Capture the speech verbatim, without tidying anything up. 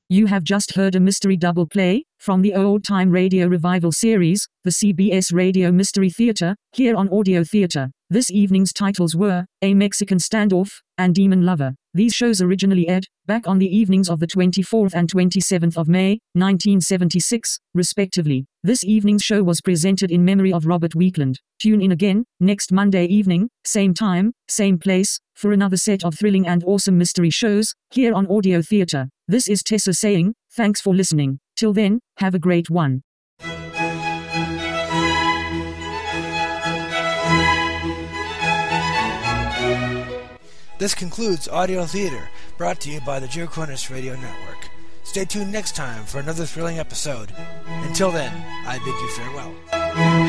You have just heard a mystery double play from the Old Time Radio Revival series, the C B S Radio Mystery Theater, here on Audio Theater. This evening's titles were A Mexican Standoff and Demon Lover. These shows originally aired back on the evenings of the twenty-fourth and twenty-seventh of May, nineteen seventy-six, respectively. This evening's show was presented in memory of Robert Weekland. Tune in again next Monday evening, same time, same place, for another set of thrilling and awesome mystery shows here on Audio Theater. This is Tessa saying, thanks for listening. Till then, have a great one. This concludes Audio Theater, brought to you by the Joe Cornish Radio Network. Stay tuned next time for another thrilling episode. Until then, I bid you farewell.